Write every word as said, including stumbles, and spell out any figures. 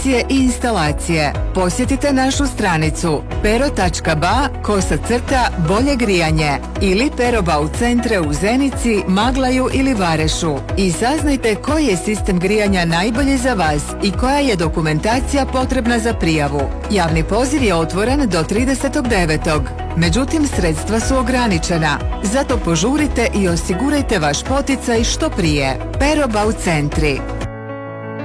i instalacije. Posjetite našu stranicu pero tačka ba kosa crta bolje grijanje ili Perobau centre u Zenici, Maglaju ili Varešu i saznajte koji je sistem grijanja najbolji za vas i koja je dokumentacija potrebna za prijavu. Javni poziv je otvoren do tridesetog devetog Međutim, sredstva su ograničena, zato požurite i osigurajte vaš poticaj što prije. Perobau centri.